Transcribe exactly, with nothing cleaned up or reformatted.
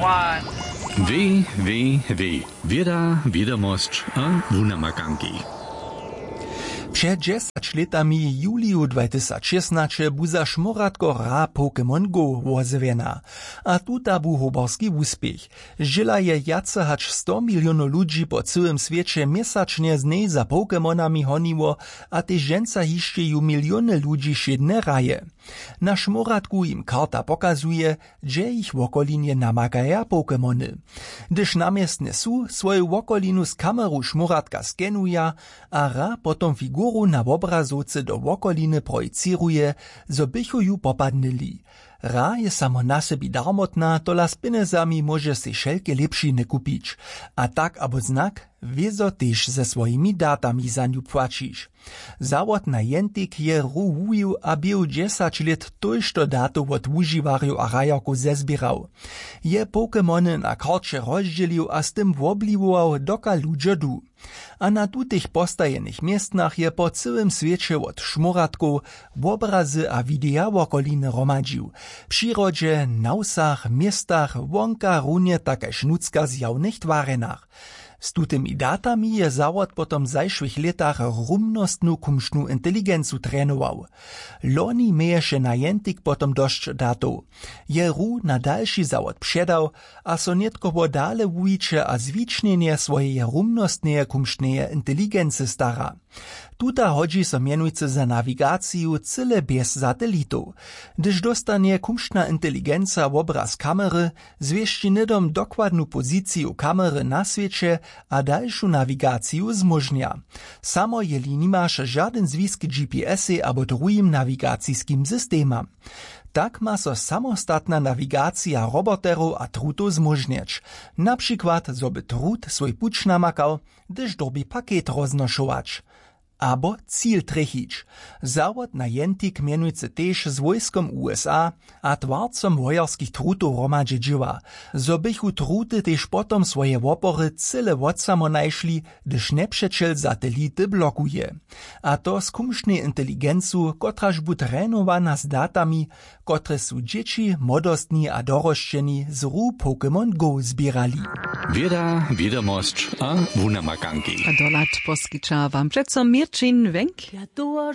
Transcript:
one. W, W, W. Wieda, wiadomość a wunamakanki. Przed dziesięć latami juliu dwa tysiące szesnaście buza szmoratko ra Pokémon Go wozwiena. A tuta bu hoborski úspěch. Žila je jace hač sto milionów ludzi po całym świecie miesacznie z niej za Pokémonami honiło, a te ženca hišće ju miliony ludzi šedne raje. Na szmoratku im karta pokazuje, gdzie ich w okolinie namagaja Pokémony. Gdyż namiestne su, swoju okolinu z kameru szmoratka skenuja, a ra potom figuru na obrazovce do okoliny projiciruje, zo bychu ju popadnili. Ra je samo na sebi darmotna, tola s pinezami może si šelke lepšine kupić. A tak abo znak, wiezo też ze swoimi datami za niu płacisz. Zawod na jentik je ruwuju, a był dziesięć lat tojšto datów od užiwarju a rajarku zezbierał. Je Pokémony na karcie rozdzielił, a z tym wobliwował doka ludzie du. A na tutych postajenych miestnach je po całym świecie od szmoratków obrazy a widea okoliny romadził. W przyrodzie, na wsach, miestach, wonka runie také šnucka z jawnych twarenach. Z tutymi datami je zawod potom w zajszłych latach rumnostnu kumštnu inteligencu trenował. Loni mieješe na jentik potom dość datów. Je ru na dalszy zawod przedał, a so netko dale wujiče a zwicznienie swojej rumnostnej kumštnej inteligency stara. Tuta hodzi so mienujce za nawigaciju cyle bez satelitów. Gdyż dostanie kumštna inteligenca obraz kamery, zwieszczy nidom dokładnu pozyciju kamery na świecie, a dalszą nawigaciju zmożnia. Samo jeli nimaš żaden zwisk G P S-y abo drugim nawigacijskim systemam. Tak ma so samostatna nawigacja roboterów a trutów zmożnieć. Na przykład, zoby trut swój puć namakał, gdyż dobi pakiet roznoszować. Abo cíl trechić. Zawod na jentik mienujce też z wojskom U S A a twarcom wojarskich trutów romadže džiwa. Zo bychu truty też potom swoje wopory cyle wodsamo najšli, gdyż nepřečel satelity blokuje. A to z kumštnej inteligencu, kotraž bu trenowana z datami, kotre su dzieci, młodostni a dorošćeni z ru Pokémon Go zbierali. Wieda, wiadomość a wunamakanki. A dolat poskyča vám přeco Mirčin Wenk. Ja